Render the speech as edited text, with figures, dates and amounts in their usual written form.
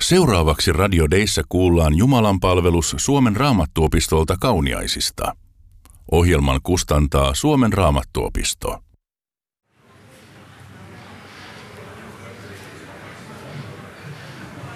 Seuraavaksi Radio Deissä kuullaan Jumalanpalvelus Suomen Raamattuopistolta Kauniaisista. Ohjelman kustantaa Suomen Raamattuopisto.